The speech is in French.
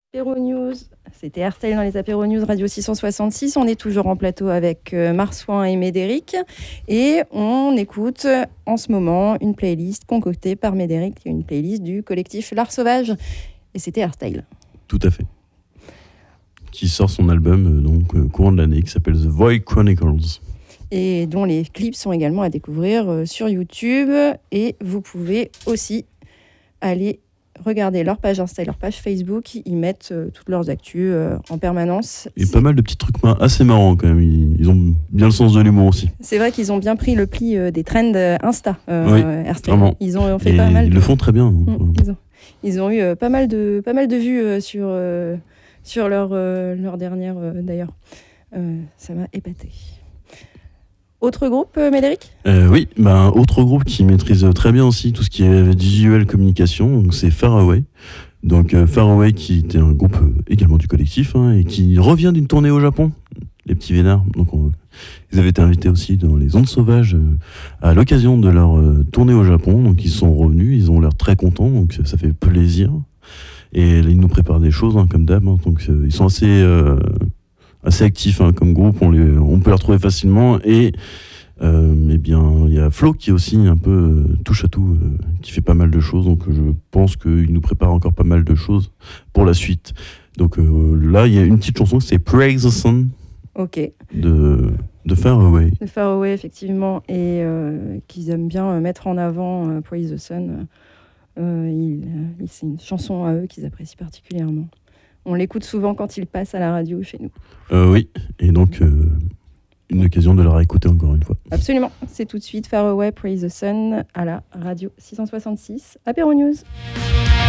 Apéro News, c'était Airstyle dans les Apéro News Radio 666. On est toujours en plateau avec Marsouin et Médéric et on écoute en ce moment une playlist concoctée par Médéric, une playlist du collectif L'Art Sauvage, et c'était Airstyle. Tout à fait. Qui sort son album courant de l'année qui s'appelle The Void Chronicles. Et dont les clips sont également à découvrir sur YouTube, et vous pouvez aussi aller regardez leur page Insta et leur page Facebook, ils mettent toutes leurs actus en permanence. Et pas mal de petits trucs assez marrants quand même, ils ont bien le sens de l'humour aussi. C'est vrai qu'ils ont bien pris le pli des trends Insta. Oui, vraiment. Ils ont fait pas mal. Ils le font très bien. Ils ont eu pas mal de vues sur leur dernière d'ailleurs. Ça m'a épaté. Autre groupe, Médéric ? Oui, autre groupe qui maîtrise très bien aussi tout ce qui est visuel communication, donc c'est Faraway. Donc Faraway qui était un groupe également du collectif et qui revient d'une tournée au Japon, les petits vénards. Donc ils avaient été invités aussi dans les Ondes Sauvages à l'occasion de leur tournée au Japon. Donc ils sont revenus, ils ont l'air très contents, donc ça fait plaisir. Et ils nous préparent des choses comme d'hab. Donc ils sont assez actifs comme groupe, on peut les retrouver facilement, et il y a Flo qui est aussi un peu touche à tout, qui fait pas mal de choses, donc je pense qu'il nous prépare encore pas mal de choses pour la suite. Donc là il y a une petite chanson, c'est Praise the Sun. Ok. De Faraway. De Faraway, effectivement, et qu'ils aiment bien mettre en avant Praise the Sun. C'est une chanson à eux qu'ils apprécient particulièrement. On l'écoute souvent quand il passe à la radio chez nous. Oui, et donc une occasion de la réécouter encore une fois. Absolument, c'est tout de suite Faraway, Praise the Sun à la radio 666, Apéro News.